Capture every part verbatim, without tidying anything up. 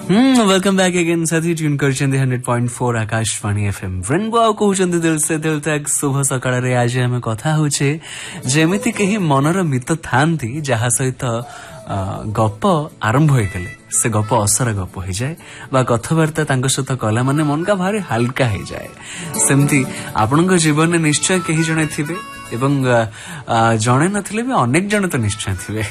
Welcome back again साथी tune कर hundred point four Akashvani FM rainbow आउ कहउचंदी दिल से दिल तक शुभ सकाळ रे आज हम कथा होचे जेमिति कहीं मनर मित थांती जहा सहित गप आरंभ हो गले से गप असर गप हो जाए बा कथबार्ता तांको सहित कला माने मन का भारी हल्का हो जाए सेमती आपनक जीवन में निश्चय कहीं जणे थिबे एवं जणे नथिले भी अनेक जण तो निश्चय थिबे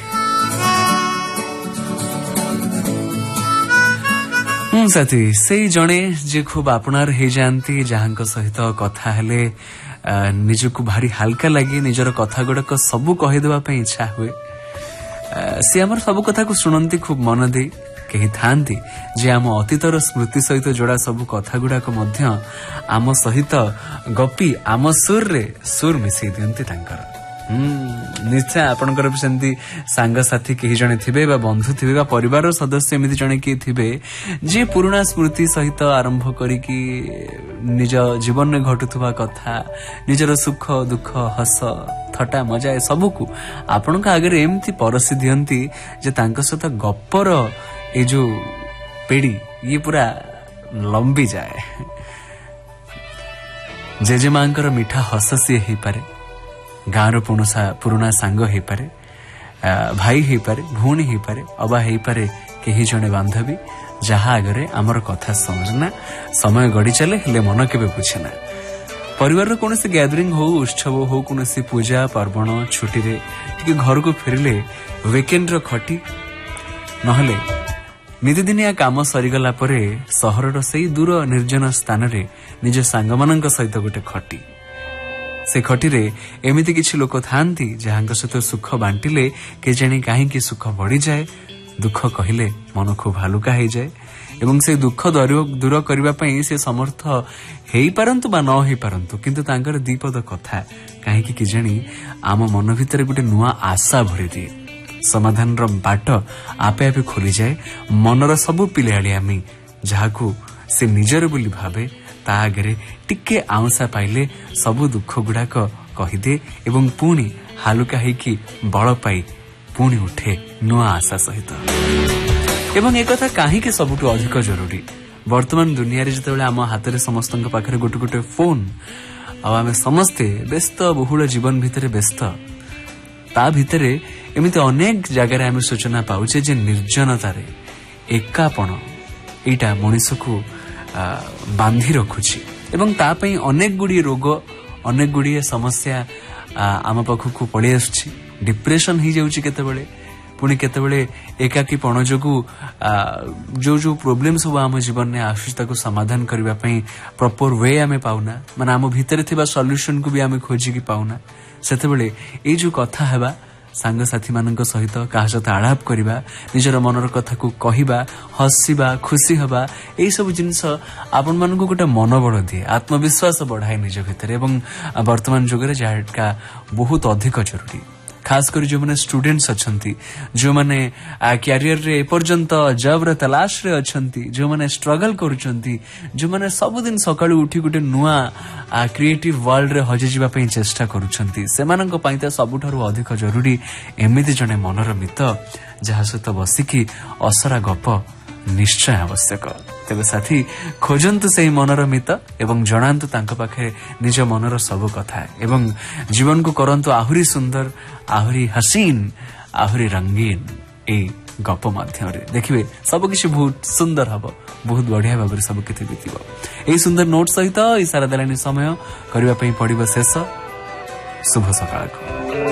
हूँ साथी से जड़े जे खूब आपणार हो जाती जहां सहित कथा हेले निजको भारी हल्का लगे निजर कथा गुड़ाक सबू कहीदेवाई इच्छा हुए सी आमर सब कथा को शुणती खूब मन दे कही थांती जे आम अतीतर स्मृति सहित जोड़ा सब कथा गुड़ाक आम सहित गपी आम सुर रे सुर मिसई दियंती तांकर निश्चय आपणकर भी सेमती सांग साथी कहीं जने थिबे बा बंधु थिबे बा परिवार सदस्य एमती जने किए थिबे जे पुराना स्मृति सहित आरंभ करिकी निज जीवन में घटुवा कथा निजर सुख दुख हस थटा मजा ए सबको आपणक आगे एमती परसी दियंती जे तांक सहित गपर ए जो पेड़ी ये पूरा लंबी जाए जेजेमांकर मीठा हस सी ही पारे गाँव पुराना सांग हो पारे भाई हो पारे भूणी हो पारे अबा हो पारे कहीं जड़े बांधवी जहाँ आगे आमर कथा समझना समय गड़ी चले हेले मन के बुझेना परिवार कौन गैदरिंग हो उत्सव हो कौन पूजा पार्वण छुट्टी रे टिके घर को फेरिले वीकेंड रो खटी नहले नितिदिनिया काम सरीगला परे सहरर से दूर निर्जन स्थान रे निज सांग मानक सहित गोटे खटी से खटिरे एमिति किछि लोक थांती जहां सहित सुख बांटिले के जानी कहीं सुख बढ़ी जाए दुख कहले मन खूब हालुका हो जाए एवं से दुख दूर करने से समर्थ हो पारंतु बा न हो पारंतु किंतु तांकर दीपद कथा कहीं कि जानी आम मन भितर गोटे नुआ आशा भरी दिए समाधान रो बाट आपे आपे खोली जाए मनर सबु पिलियालियामी जहाकू से निजर बोली भावे ता आगे टिके आउंसा पाइले सबु दुख गुड़ाक कहीदे एवं पुणी हालुका होइकी बल पाई पुणी उठे नुआ आशा सहित एवं एक कथा कहीं सबुठु अधिक जरूरी वर्तमान दुनिया रे जतबेले आम हाथ में समस्त पाखे गोटे गोटे फोन आम समस्ते व्यस्त बहुल जीवन भितर व्यस्त ता भितर एमती अनेक जगार आम सूचना पाउचे जे निर्जनतार एकापण एटा मनीष को बांधी रखुची एवं तापई अनेक गुड़ी रोग अनेक गुड़ी समस्या आम पाखक पड़े आसुची डिप्रेशन हो जाउची केतेबेले पुणी केतेबेले एकाकीपण जोगु जो जो प्रॉब्लम सब आम जीवन में आसुची ताको समाधान करबा पई प्रॉपर वे आमे पाउना माने आम भितर थिबा सॉल्यूशन को भी आमे खोजी की पाउना सेतेबेले ए जो कथा हेबा सांग साथी मानक सहित क्या सहित आलाप करवा निजर मनर कथा को कहवा हसवा खुशी हवा यही सब जिनस आपण मान गोटे मनोबल दिए आत्मविश्वास बढ़ाए निज भितर एवं वर्तमान जुग में जहाँ बहुत अधिक जरूरी खास कर जो मैंने स्टूडेंट्स अच्छी जो मैंने कैरियर रे एपर्यंत जॉब रे तलाश रे अच्छी जो मैंने स्ट्रगल करुचंती जो मैंने सबुदिन सकाळु उठी गोटे नुआ क्रिएटिव वर्ल्ड रे हजि जीवा पई चेष्टा करुचंती सेमानक पई त सबुठारु अधिक जरूरी एमिति जने मनर मित जहा सहित बसिकी असरा गप निश्चय आवश्यक तेबे साथी खोजंतु से मनर मित एवं जणांतु तांको पाखे निज मनर सब कथा एवं जीवन को करंतु आहुरी सुंदर आहुरी हसीन आहुरी रंगीन ए गप माध्यम रे देखिबे सब किछि बहुत सुंदर हबो बहुत बढ़िया भाव सब किछि बीतिबो ए सुंदर नोट सहित इशारा देलानी समय करबा पई पड़िबो शेष शुभ सकाळ को।